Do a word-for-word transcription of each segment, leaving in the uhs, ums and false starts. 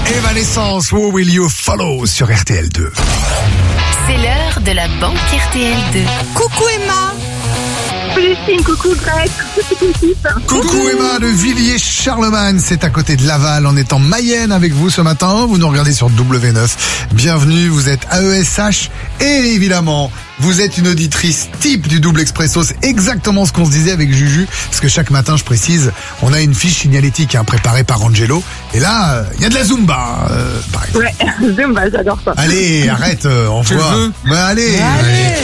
Evanescence, Who Will You Follow sur R T L deux. C'est l'heure de la banque R T L deux. Coucou Emma. Lucine, coucou Greg, coucou toute l'équipe. Coucou Emma de Villiers-Charlemagne, c'est à côté de Laval. On est en Mayenne avec vous ce matin. Vous nous regardez sur W neuf. Bienvenue, vous êtes A E S H et évidemment, vous êtes une auditrice type du double expresso. C'est exactement ce qu'on se disait avec Juju. Parce que chaque matin, je précise, on a une fiche signalétique hein, préparée par Angelo. Et là, il euh, y a de la Zumba, euh, par exemple. Ouais, Zumba, j'adore ça. Allez, arrête, euh, on voit. Bah, allez, Allez. allez.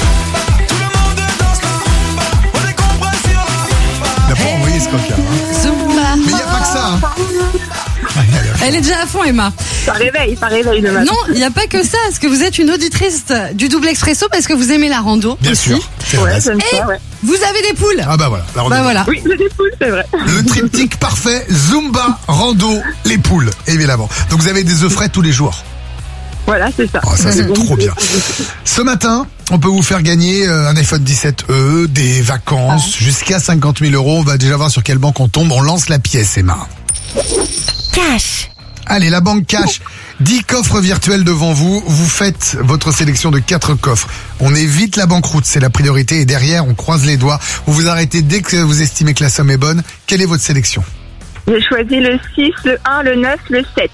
Il n'a pas envoyé ce coquin. Hein. Zumba. Mais il n'y a pas que ça. Hein. Elle est déjà à fond Emma. Ça réveille, ça réveille le matin. Non, il n'y a pas que ça. Est-ce que vous êtes une auditrice du double expresso parce que vous aimez la rando Bien aussi. sûr. C'est Ouais, vrai. j'aime Et ça, ouais. vous avez des poules. Ah bah voilà. La Bah voilà. Oui, j'ai des poules, c'est vrai. Le triptyque parfait, Zumba, rando, les poules, évidemment. Donc vous avez des œufs frais tous les jours. Voilà, c'est ça. Oh, ça c'est trop bien. Ce matin, on peut vous faire gagner euh, un iPhone dix-sept E, des vacances, Ah. jusqu'à cinquante mille euros. On va déjà voir sur quelle banque on tombe. On lance la pièce, Emma. Cash. Allez, la banque cash. dix coffres virtuels devant vous. Vous faites votre sélection de quatre coffres. On évite la banqueroute, c'est la priorité. Et derrière, on croise les doigts. Vous vous arrêtez dès que vous estimez que la somme est bonne. Quelle est votre sélection ? J'ai choisi le six, le un, le neuf, le sept.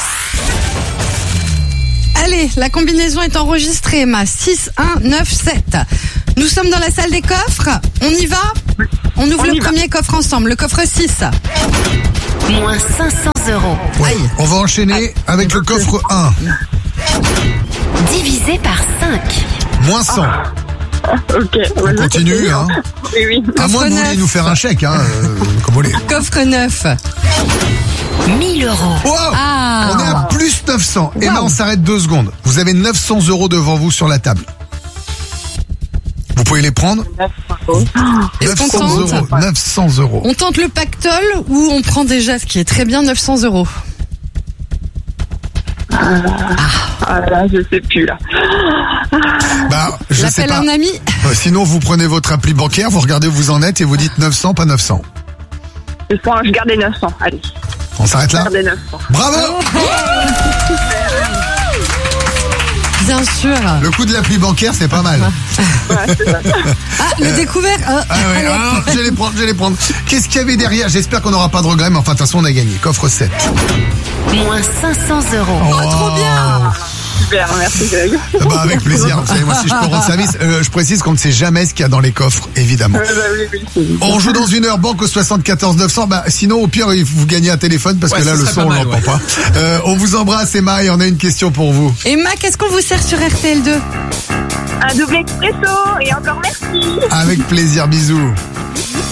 Allez, la combinaison est enregistrée Emma. six, un, neuf, sept. Nous sommes dans la salle des coffres. On y va ? On ouvre On le y va. premier coffre ensemble. Le coffre six. Moins cinq cents euros. Ouais. On va enchaîner avec le coffre un. Divisé par cinq. Moins cent. Ok. On continue, hein. Oui, oui. À moins que vous neuf. vouliez nous faire un chèque, hein, euh, comme vous voulez. Coffre neuf. mille euros. Wow Ah. On est à plus neuf cents. Et Wow. là, on s'arrête deux secondes. Vous avez neuf cents euros devant vous sur la table. Vous pouvez les prendre Est-ce qu'on neuf cents tente euros. neuf cents euros. On tente le pactole ou on prend déjà ce qui est très bien neuf cents euros. Ah là, je sais plus, là. Bah, je sais L'appel pas. à un ami. Euh, Sinon, vous prenez votre appli bancaire, vous regardez où vous en êtes et vous dites neuf cents, pas neuf cents. Je prends, je garde les neuf cents. Allez, On s'arrête je là garde les neuf cents. Bravo! Bien sûr. Le coup de l'appli bancaire, c'est pas mal. Ouais, c'est ça. Ah, le découvert. euh, Ah ouais, allez. ah, je vais les prendre, je vais les prendre. Qu'est-ce qu'il y avait derrière? J'espère qu'on n'aura pas de regrets, mais enfin, de toute façon, on a gagné. Coffre sept. Moins cinq cents euros. Oh, trop bien. Super, merci Greg. Ah bah, avec plaisir. Vous savez, moi, si je peux rendre service, euh, je précise qu'on ne sait jamais ce qu'il y a dans les coffres, évidemment. Ouais, bah oui, oui, c'est bien. On joue dans une heure, banque au soixante-quatorze neuf cents. Bah, sinon, au pire, il- vous gagnez un téléphone parce Ouais, que là, ce le serait son, pas on mal, l'entend ouais. pas. Euh, on vous embrasse, Emma, et on a une question pour vous. Emma, qu'est-ce qu'on vous sert sur R T L deux? Un double expresso et encore merci. Avec plaisir, bisous.